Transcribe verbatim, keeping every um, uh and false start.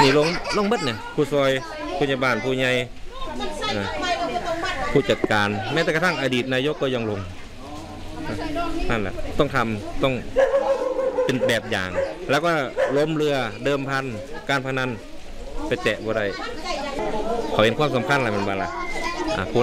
นี่ลงลงเบิดเนี่ยผู้ซอยผู้ใหญ่บ้านผู้ใหญ่ผู้จัดการแม้แต่กระทั่งอดีตนายกก็ยังลงนั่นแหละต้องทำต้องเป็นแบบอย่าง แล้วก็ล้มเรือเดิมพันการพนันไปแตะบ่ได้เขาเห็นความสำคัญอะไรมันบ้างล่ะ